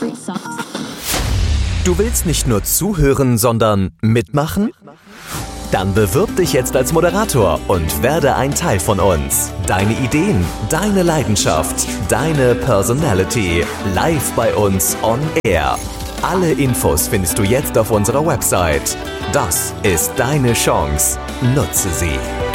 Du willst nicht nur zuhören, sondern mitmachen? Dann bewirb dich jetzt als Moderator und werde ein Teil von uns. Deine Ideen, deine Leidenschaft, deine Personality. Live bei uns on air. Alle Infos findest du jetzt auf unserer Website. Das ist deine Chance. Nutze sie.